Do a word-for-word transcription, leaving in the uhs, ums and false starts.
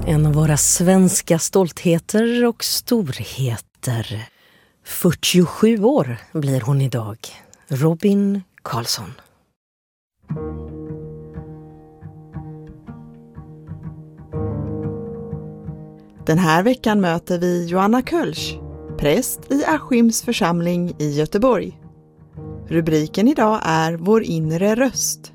En av våra svenska stoltheter och storheter. fyrtiosju år blir hon idag. Robin Karlsson. Den här veckan möter vi Joanna Kölsch, präst i Askims församling i Göteborg. Rubriken idag är Vår inre röst.